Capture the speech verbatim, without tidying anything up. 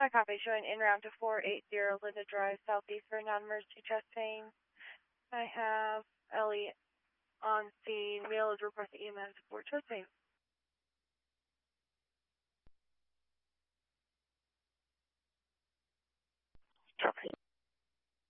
I copy. Showing in route to four eighty Linda Drive, Southeast for non-emergency chest pain. I have Ellie on scene. Male is requesting E M S for chest pain.